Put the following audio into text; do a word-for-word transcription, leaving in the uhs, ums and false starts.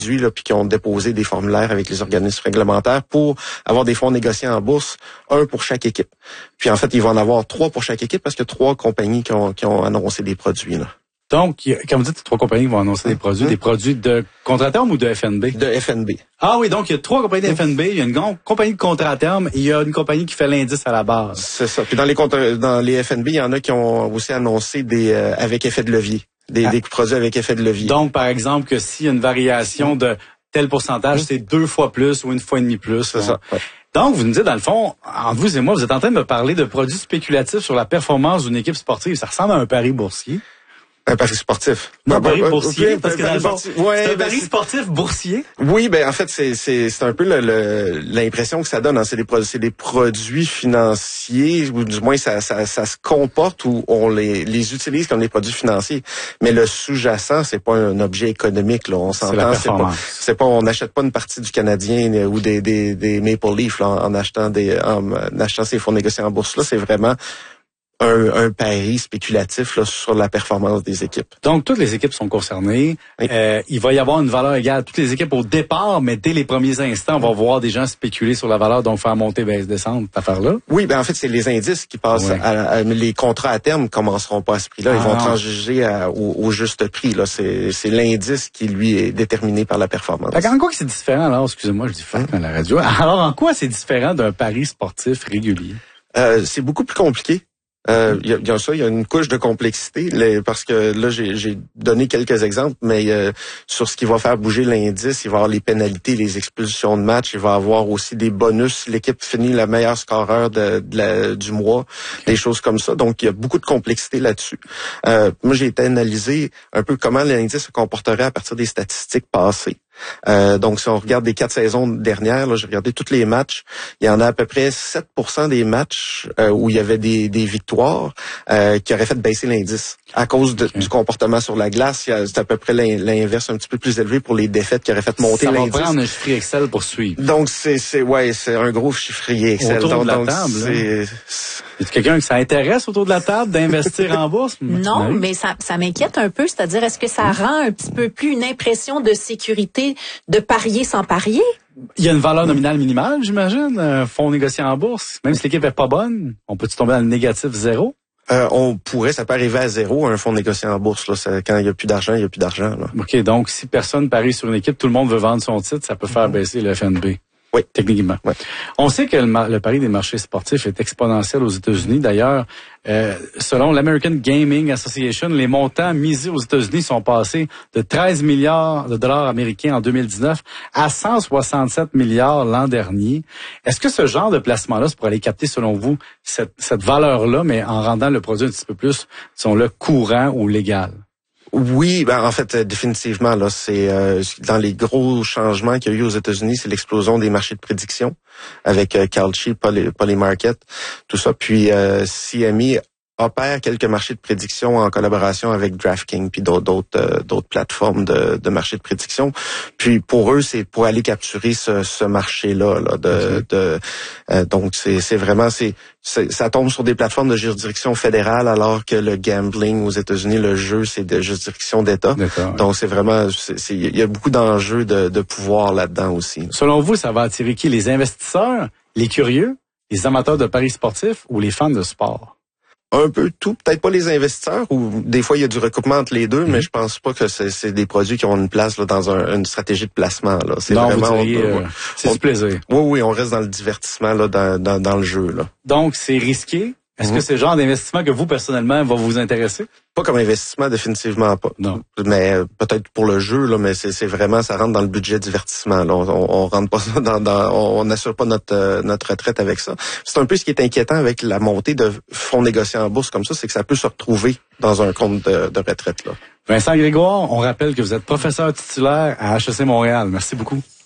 Là, puis qui ont déposé des formulaires avec les organismes réglementaires pour avoir des fonds négociés en bourse, un pour chaque équipe. Puis en fait, ils vont en avoir trois pour chaque équipe parce qu'il y a trois compagnies qui ont, qui ont annoncé des produits. Là. Donc, quand vous dites trois compagnies qui vont annoncer des produits, mmh. des produits de contrat à terme ou de F N B? De F N B. Ah oui, donc il y a trois compagnies de F N B, il y a une grande compagnie de contrat à terme et il y a une compagnie qui fait l'indice à la base. C'est ça. Puis dans les contra- dans les F N B, il y en a qui ont aussi annoncé des euh, avec effet de levier. Des, ah. des produits avec effet de levier. Donc, par exemple, que s'il y a une variation de tel pourcentage, mmh. c'est deux fois plus ou une fois et demi plus. C'est ça. Ouais. Donc, vous nous dites, dans le fond, entre vous et moi, vous êtes en train de me parler de produits spéculatifs sur la performance d'une équipe sportive. Ça ressemble à un pari boursier. Un pari sportif. Non, un ben, pari ben, boursier, ben, parce que dans le fond, ouais, c'est un ben, pari sportif boursier. Oui, ben en fait, c'est c'est c'est un peu le, le, l'impression que ça donne. Hein. C'est des produits, c'est des produits financiers, ou du moins ça ça ça se comporte ou on les les utilise comme des produits financiers. Mais le sous-jacent, c'est pas un objet économique. Là, on s'entend. C'est pas c'est pas on n'achète pas une partie du Canadien ou des des des Maple Leafs là, en, en achetant des en, en achetant ces fonds négociés en bourse. Là, c'est vraiment Un, un pari spéculatif là, sur la performance des équipes. Donc, toutes les équipes sont concernées. Oui. Euh, il va y avoir une valeur égale. Toutes les équipes au départ, mais dès les premiers instants, on va voir des gens spéculer sur la valeur, donc faire monter, baisse, descendre, cette affaire-là. Oui, ben en fait, c'est les indices qui passent. Oui. À, à, les contrats à terme commenceront pas à ce prix-là. Ils ah, vont non. transiger à, au, au juste prix. Là, c'est, c'est l'indice qui, lui, est déterminé par la performance. En quoi c'est différent, alors, excusez-moi, je dis fuck à la radio. Alors, en quoi c'est différent d'un pari sportif régulier? Euh, c'est beaucoup plus compliqué. Euh, il y, a, il y a ça, il y a une couche de complexité les, parce que là j'ai, j'ai donné quelques exemples, mais euh, sur ce qui va faire bouger l'indice, il va y avoir les pénalités, les expulsions de match, il va y avoir aussi des bonus, l'équipe finit la meilleure scoreur de, de la, du mois, des choses comme ça. Donc il y a beaucoup de complexité là-dessus. Euh, moi j'ai été analysé un peu comment l'indice se comporterait à partir des statistiques passées. Euh, donc, si on regarde les quatre saisons dernières, là, j'ai regardé tous les matchs. Il y en a à peu près sept pour cent des matchs euh, où il y avait des, des victoires euh, qui auraient fait baisser l'indice. À cause de, okay. du comportement sur la glace, c'est à peu près l'inverse, un petit peu plus élevé pour les défaites qui auraient fait monter l'indice. Ça va prendre un chiffrier Excel pour suivre. Donc, c'est, c'est ouais, c'est un gros chiffrier Excel. Autour donc, de la donc, table, c'est... Y a quelqu'un qui s'intéresse autour de la table d'investir en bourse? Non, mais ça, ça m'inquiète un peu. C'est-à-dire, est-ce que ça rend un petit peu plus une impression de sécurité de parier sans parier? Il y a une valeur nominale minimale, j'imagine, un fonds négocié en bourse. Même si l'équipe est pas bonne, on peut-tu tomber dans le négatif zéro? Euh, on pourrait, ça peut arriver à zéro, un fonds négocié en bourse. Là, ça, quand il n'y a plus d'argent, il n'y a plus d'argent. Là. OK, donc si personne parie sur une équipe, tout le monde veut vendre son titre, ça peut faire mm-hmm. baisser le F N B. Oui. Techniquement. Oui. On sait que le, le pari des marchés sportifs est exponentiel aux États-Unis. D'ailleurs, euh, selon l'American Gaming Association, les montants misés aux États-Unis sont passés de treize milliards de dollars américains en deux mille dix-neuf à cent soixante-sept milliards l'an dernier. Est-ce que ce genre de placement-là, ça pourrait aller capter, selon vous, cette, cette valeur-là, mais en rendant le produit un petit peu plus, disons-le, courant ou légal? Oui, ben en fait définitivement là, c'est euh, dans les gros changements qu'il y a eu aux États-Unis, c'est l'explosion des marchés de prédiction avec euh, Kalshi, Poly, Polymarket, tout ça. Puis euh, C M E opère quelques marchés de prédiction en collaboration avec DraftKings puis d'autres d'autres, euh, d'autres plateformes de, de marchés de prédiction. Puis pour eux, c'est pour aller capturer ce, ce marché-là. Là, de, de euh, donc c'est, c'est vraiment c'est, c'est ça tombe sur des plateformes de juridiction fédérale, alors que le gambling aux États-Unis, le jeu, c'est de juridiction d'État. D'accord, donc c'est vraiment c'est il y a beaucoup d'enjeux de, de pouvoir là-dedans aussi. Selon vous, ça va attirer qui? Les investisseurs, les curieux, les amateurs de paris sportifs ou les fans de sport? Un peu tout, peut-être pas les investisseurs, ou des fois il y a du recoupement entre les deux, mm-hmm. mais je pense pas que c'est, c'est des produits qui ont une place là, dans un, une stratégie de placement. Là. C'est non, vraiment vous diriez, on, euh, c'est on, du plaisir. Oui, oui, on reste dans le divertissement là, dans, dans, dans le jeu. Là. Donc c'est risqué. Est-ce mm-hmm. que c'est le genre d'investissement que vous personnellement va vous intéresser? Pas comme investissement, définitivement pas. Non. Mais euh, peut-être pour le jeu, là, mais c'est, c'est vraiment, ça rentre dans le budget divertissement. Là. On, on, on rentre pas dans, dans on n'assure pas notre euh, notre retraite avec ça. C'est un peu ce qui est inquiétant avec la montée de fonds négociés en bourse comme ça, c'est que ça peut se retrouver dans un compte de, de retraite. Là. Vincent Grégoire, on rappelle que vous êtes professeur titulaire à H E C Montréal. Merci beaucoup.